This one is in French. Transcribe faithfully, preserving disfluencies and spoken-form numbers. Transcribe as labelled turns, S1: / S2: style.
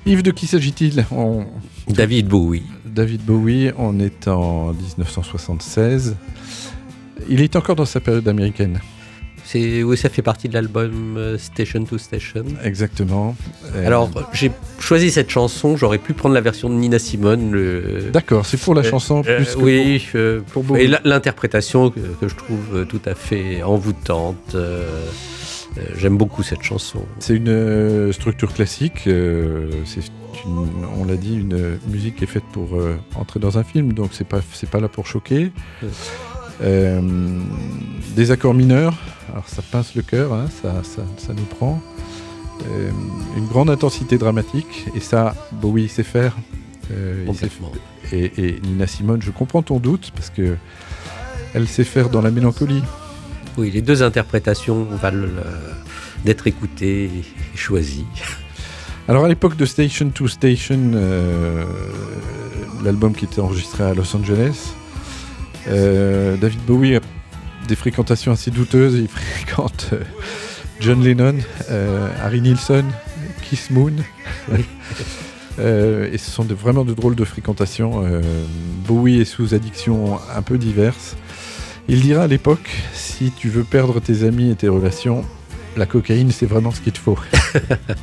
S1: Yves, de qui s'agit-il? on...
S2: David Bowie.
S1: David Bowie, on est en dix-neuf cent soixante-seize. Il est encore dans sa période américaine.
S2: C'est, oui, ça fait partie de l'album Station to Station.
S1: Exactement.
S2: Alors, euh... j'ai choisi cette chanson, j'aurais pu prendre la version de Nina Simone. Le...
S1: D'accord, c'est pour la euh, chanson plus
S2: euh,
S1: que
S2: oui,
S1: pour,
S2: euh,
S1: pour Bowie.
S2: Et l'interprétation que, que je trouve tout à fait envoûtante. Euh, euh, j'aime beaucoup cette chanson.
S1: C'est une euh, structure classique. Euh, c'est une, on l'a dit, une musique qui est faite pour euh, entrer dans un film, donc c'est pas, c'est pas là pour choquer. Oui. Euh, des accords mineurs, alors ça pince le cœur, hein, ça, ça, ça nous prend. Euh, une grande intensité dramatique, et ça, Bowie sait faire. Euh, il sait faire. Et, et Nina Simone, je comprends ton doute, parce que elle sait faire dans la mélancolie.
S2: Oui, les deux interprétations valent euh, d'être écoutées et choisies.
S1: Alors à l'époque de Station to Station, euh, l'album qui était enregistré à Los Angeles, Euh, David Bowie a des fréquentations assez douteuses. Il fréquente euh, John Lennon, euh, Harry Nilsson, Keith Moon. Oui. euh, et ce sont de, vraiment de drôles de fréquentations. Euh, Bowie est sous addiction un peu diverses. Il dira à l'époque, si tu veux perdre tes amis et tes relations, la cocaïne, c'est vraiment ce qu'il te faut.